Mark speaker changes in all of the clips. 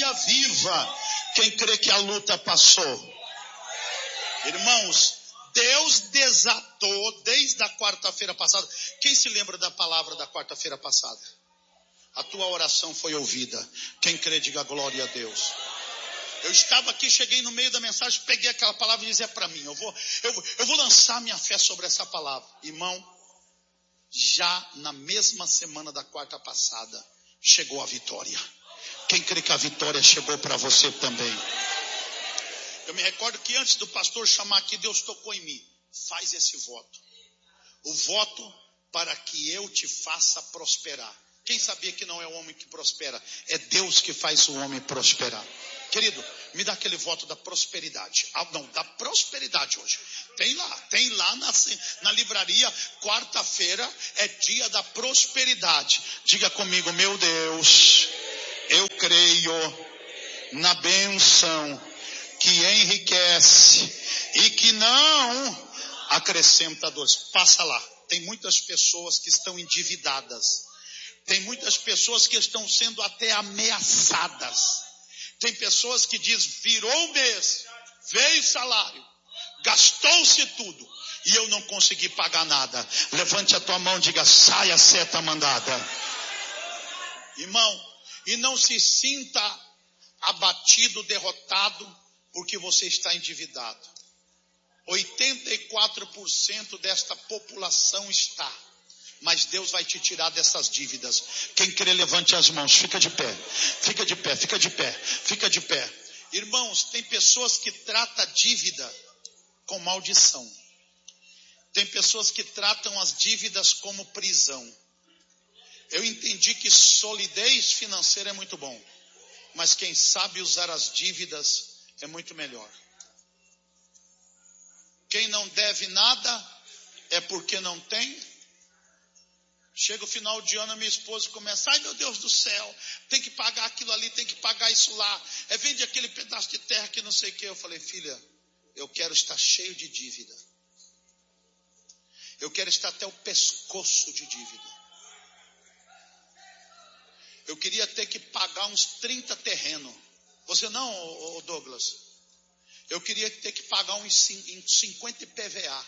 Speaker 1: glória viva. Quem crê que a luta passou? Irmãos, Deus desatou desde a quarta-feira passada. Quem se lembra da palavra da quarta-feira passada? A tua oração foi ouvida. Quem crê, diga glória a Deus. Eu estava aqui, cheguei no meio da mensagem, peguei aquela palavra e dizia para mim, eu vou lançar minha fé sobre essa palavra. Irmão, já na mesma semana da quarta passada, chegou a vitória. Quem crê que a vitória chegou para você também? Eu me recordo que antes do pastor chamar aqui, Deus tocou em mim. Faz esse voto. O voto para que eu te faça prosperar. Quem sabia que não é o homem que prospera? É Deus que faz o homem prosperar. Querido, me dá aquele voto da prosperidade. Da prosperidade hoje. Tem lá na livraria, quarta-feira é dia da prosperidade. Diga comigo, meu Deus, eu creio na bênção que enriquece e que não acrescenta dores. Passa lá. Tem muitas pessoas que estão endividadas. Tem muitas pessoas que estão sendo até ameaçadas. Tem pessoas que dizem, virou o mês, veio o salário, gastou-se tudo e eu não consegui pagar nada. Levante a tua mão e diga, sai a seta mandada. Irmão, e não se sinta abatido, derrotado, porque você está endividado. 84% desta população está. Mas Deus vai te tirar dessas dívidas. Quem crê, levante as mãos. Fica de pé. Fica de pé, fica de pé, fica de pé. Irmãos, tem pessoas que tratam a dívida com maldição. Tem pessoas que tratam as dívidas como prisão. Eu entendi que solidez financeira é muito bom. Mas quem sabe usar as dívidas é muito melhor. Quem não deve nada é porque não tem. Chega o final de ano, a minha esposa começa, ai meu Deus do céu, tem que pagar aquilo ali, tem que pagar isso lá. Vende aquele pedaço de terra que não sei o que. Eu falei, filha, eu quero estar cheio de dívida. Eu quero estar até o pescoço de dívida. Eu queria ter que pagar uns 30 terrenos. Você não, Douglas? Eu queria ter que pagar uns 50 IPVA.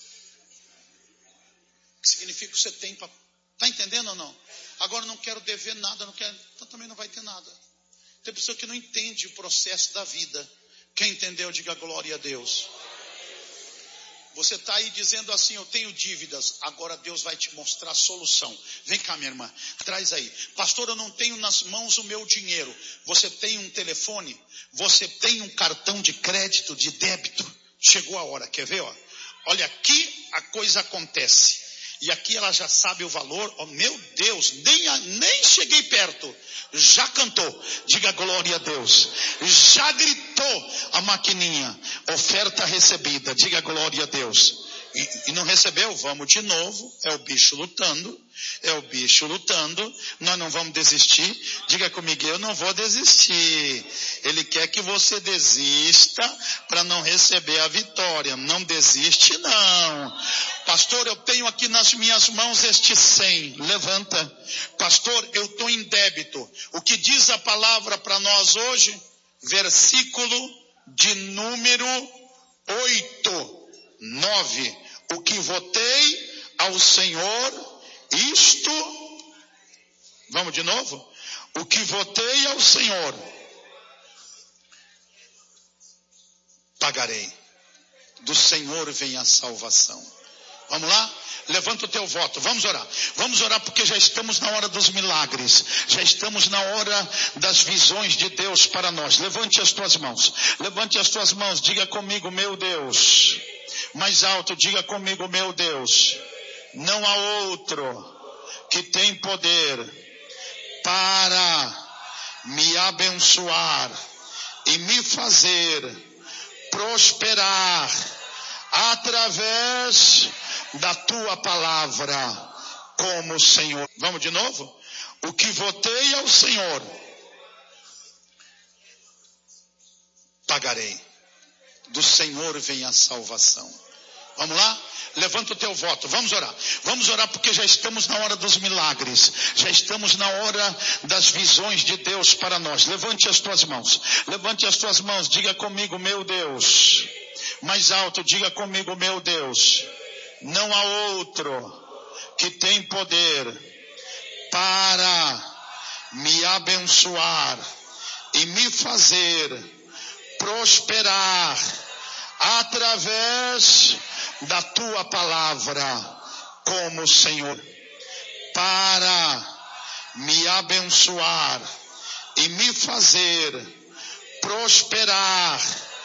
Speaker 1: Que significa que você tem para... Está entendendo ou não? Agora não quero dever nada, não quero... Então também não vai ter nada. Tem pessoa que não entende o processo da vida. Quem entendeu, diga glória a Deus. Você está aí dizendo assim, eu tenho dívidas. Agora Deus vai te mostrar a solução. Vem cá, minha irmã, traz aí. Pastor, eu não tenho nas mãos o meu dinheiro. Você tem um telefone? Você tem um cartão de crédito, de débito? Chegou a hora, quer ver? Ó? Olha, aqui a coisa acontece. E aqui ela já sabe o valor. Oh, meu Deus, nem cheguei perto. Já cantou. Diga glória a Deus. Já gritou a maquininha. Oferta recebida. Diga glória a Deus. E não recebeu? Vamos de novo. É o bicho lutando. É o bicho lutando. Nós não vamos desistir. Diga comigo, eu não vou desistir. Ele quer que você desista para não receber a vitória. Não desiste não. Pastor, eu tenho aqui nas minhas mãos este 100. Levanta. Pastor, eu estou em débito. O que diz a palavra para nós hoje? Versículo de número 8, 9. O que votei ao Senhor, isto... Vamos de novo? O que votei ao Senhor, pagarei. Do Senhor vem a salvação. Vamos lá? Levanta o teu voto. Vamos orar. Vamos orar porque já estamos na hora dos milagres. Já estamos na hora das visões de Deus para nós. Levante as tuas mãos. Levante as tuas mãos. Diga comigo, meu Deus. Mais alto, diga comigo, meu Deus. Não há outro que tem poder para me abençoar e me fazer prosperar através da tua palavra como o Senhor. Vamos de novo? O que votei ao Senhor, pagarei. Do Senhor vem a salvação. Vamos lá? Levanta o teu voto, vamos orar. Vamos orar porque já estamos na hora dos milagres. Já estamos na hora das visões de Deus para nós. Levante as tuas mãos. Levante as tuas mãos, diga comigo, meu Deus. Mais alto, diga comigo, meu Deus. Não há outro que tem poder para me abençoar e me fazer prosperar através da tua palavra, como Senhor, para me abençoar e me fazer prosperar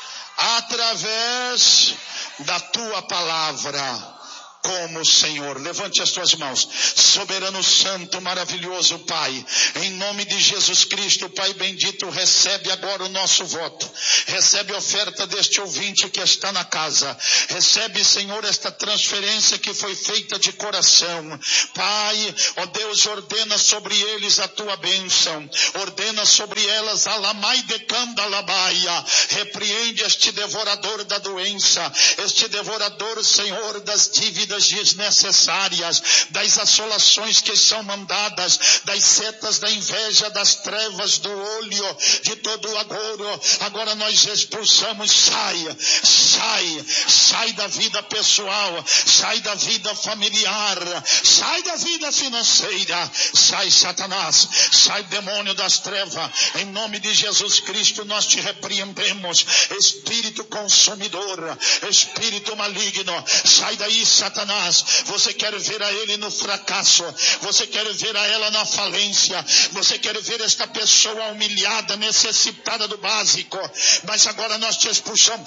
Speaker 1: através da tua palavra, como Senhor. Levante as tuas mãos. Soberano Santo, maravilhoso Pai, em nome de Jesus Cristo, Pai bendito, recebe agora o nosso voto. Recebe a oferta deste ouvinte que está na casa. Recebe, Senhor, esta transferência que foi feita de coração. Pai, ó Deus, ordena sobre eles a tua bênção. Ordena sobre elas a lamai de candalabaia. Repreende este devorador da doença, este devorador, Senhor, das dívidas desnecessárias, das assolações que são mandadas, das setas da inveja, das trevas, do olho, de todo o agouro. Agora nós expulsamos, sai da vida pessoal, sai da vida familiar, sai da vida financeira, sai Satanás, sai demônio das trevas, em nome de Jesus Cristo nós te repreendemos, espírito consumidor, espírito maligno, sai daí Satanás. Você quer ver a ele no fracasso, você quer ver a ela na falência, você quer ver esta pessoa humilhada, necessitada do básico, mas agora nós te expulsamos.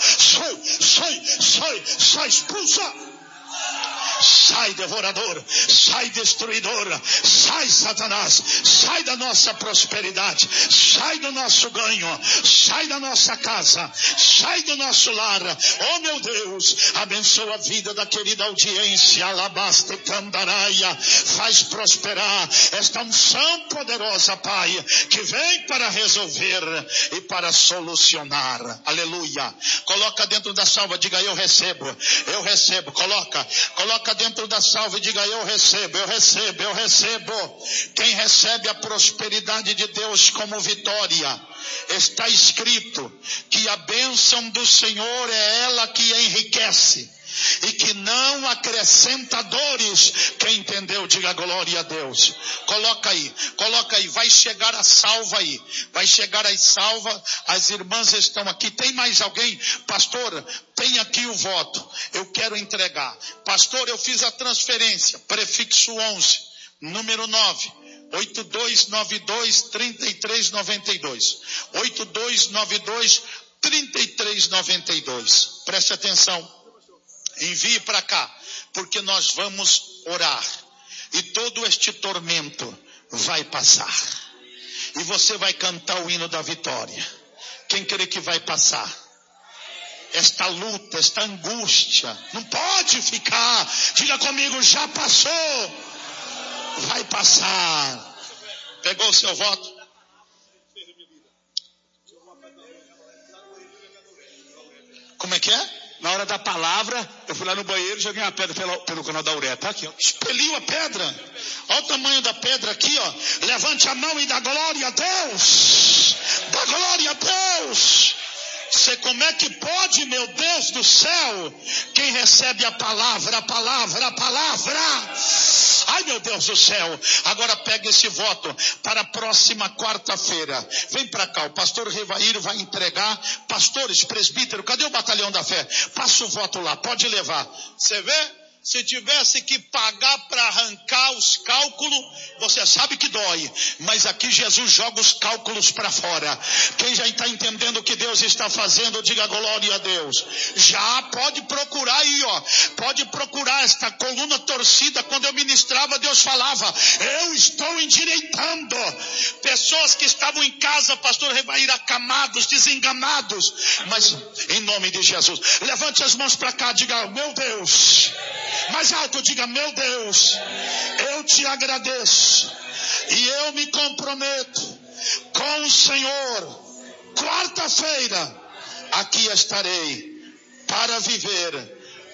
Speaker 1: Sai, expulsa! Sai devorador, sai destruidor, sai Satanás, sai da nossa prosperidade, sai do nosso ganho, sai da nossa casa, sai do nosso lar. Oh meu Deus, abençoa a vida da querida audiência, alabaste candaraia, faz prosperar esta unção poderosa, Pai, que vem para resolver e para solucionar. Aleluia. Coloca dentro da salva, diga eu recebo, coloca dentro da salva e diga eu recebo. Quem recebe a prosperidade de Deus como vitória, está escrito que a bênção do Senhor é ela que enriquece e que não acrescenta dores. Quem entendeu, diga glória a Deus. Coloca aí, vai chegar a salva aí, vai chegar a salva, as irmãs estão aqui. Tem mais alguém? Pastor, tem aqui o voto, eu quero entregar. Pastor, eu fiz a transferência, prefixo 11, número 9, 8292-3392, 8292-3392, preste atenção, envie para cá, porque nós vamos orar, e todo este tormento vai passar, e você vai cantar o hino da vitória. Quem crê que vai passar? Esta luta, esta angústia, não pode ficar. Diga comigo, já passou. Vai passar. Pegou o seu voto? Como é que é?
Speaker 2: Na hora da palavra, eu fui lá no banheiro e joguei uma pedra pelo canal da uretra. Tá aqui, ó.
Speaker 1: Expeliu a pedra. Olha o tamanho da pedra aqui, ó. Levante a mão e dá glória a Deus. Dá glória a Deus. Você, como é que pode, meu Deus do céu? Quem recebe a palavra. Ai, meu Deus do céu. Agora pega esse voto para a próxima quarta-feira. Vem para cá, o pastor Revaíro vai entregar. Pastores, presbítero, cadê o batalhão da fé? Passa o voto lá, pode levar. Você vê? Se tivesse que pagar para arrancar os cálculos, você sabe que dói, mas aqui Jesus joga os cálculos para fora. Quem já está entendendo o que Deus está fazendo, diga glória a Deus. Já pode procurar aí, ó, pode procurar esta coluna torcida. Quando eu ministrava, Deus falava, eu estou endireitando. Pessoas que estavam em casa, pastor Revair, acamados, desenganados, mas em nome de Jesus, levante as mãos para cá, diga, meu Deus. Mais alto, diga, meu Deus, eu te agradeço e eu me comprometo com o Senhor. Quarta-feira aqui estarei para viver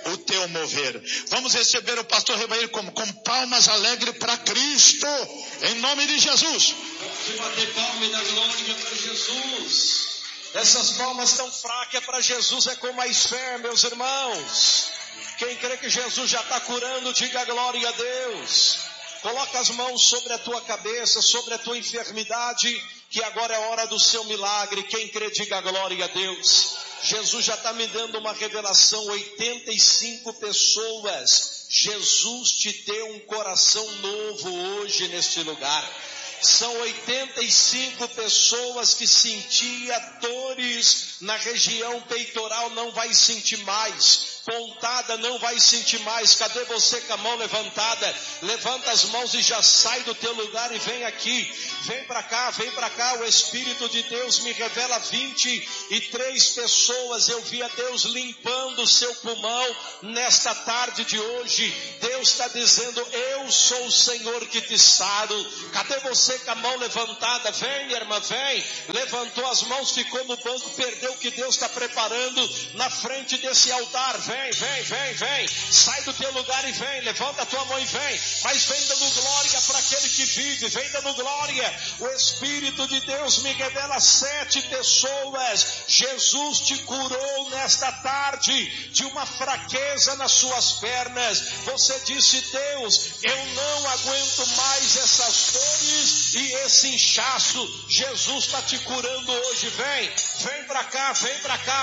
Speaker 1: o teu mover. Vamos receber o pastor Rebair com palmas alegres para Cristo, em nome de Jesus.
Speaker 3: Vamos bater palma e dar glória para Jesus. Essas palmas tão fracas para Jesus é com mais fé, meus irmãos. Quem crê que Jesus já está curando, diga glória a Deus. Coloca as mãos sobre a tua cabeça, sobre a tua enfermidade, que agora é hora do seu milagre. Quem crê, diga glória a Deus. Jesus já está me dando uma revelação, 85 pessoas. Jesus te deu um coração novo hoje neste lugar. São 85 pessoas que sentia dores na região peitoral, não vai sentir mais. Pontada, não vai sentir mais. Cadê você com a mão levantada? Levanta as mãos e já sai do teu lugar e vem aqui. Vem para cá, vem para cá. O Espírito de Deus me revela 23 pessoas. Eu vi a Deus limpando o seu pulmão nesta tarde de hoje. Deus está dizendo, eu sou o Senhor que te saro. Cadê você com a mão levantada? Vem, minha irmã, vem. Levantou as mãos, ficou no banco, perdeu o que Deus está preparando na frente desse altar. Vem, vem, vem, vem. Sai do teu lugar e vem. Levanta a tua mão e vem. Mas vem dando glória para aquele que vive. Vem dando glória. O Espírito de Deus me revela 7 pessoas. Jesus te curou nesta tarde de uma fraqueza nas suas pernas. Você disse, Deus, eu não aguento mais essas dores e esse inchaço. Jesus está te curando hoje. Vem, vem para cá, vem para cá.